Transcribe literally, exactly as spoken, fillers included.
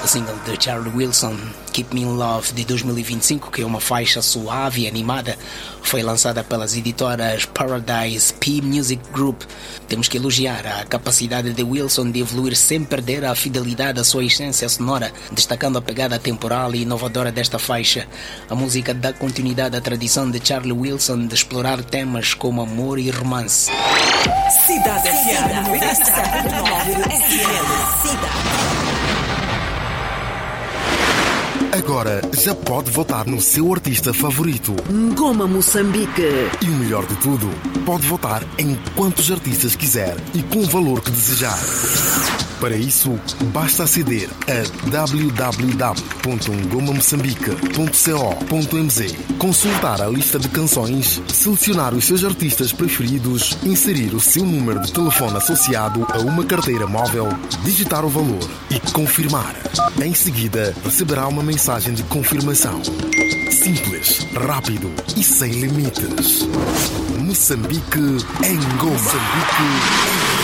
o single de Charlie Wilson, Keep Me in Love, de dois mil e vinte e cinco, que é uma faixa suave e animada, foi lançada pelas editoras Paradise P Music Group. Temos que elogiar a capacidade de Wilson de evoluir sem perder a fidelidade à sua essência sonora, destacando a pegada temporal e inovadora desta faixa. A música dá continuidade à tradição de Charlie Wilson de explorar temas como amor e romance. Cidade F M noventa e sete ponto nove F M. Cidade. Agora já pode votar no seu artista favorito. Ngoma Moçambique. E o melhor de tudo, pode votar em quantos artistas quiser e com o valor que desejar. Para isso, basta aceder a w w w ponto ngoma moçambique ponto co ponto m z, consultar a lista de canções, selecionar os seus artistas preferidos, inserir o seu número de telefone associado a uma carteira móvel, digitar o valor e confirmar. Em seguida, receberá uma mensagem de confirmação. Simples, rápido e sem limites. Moçambique em Ngoma. Moçambique em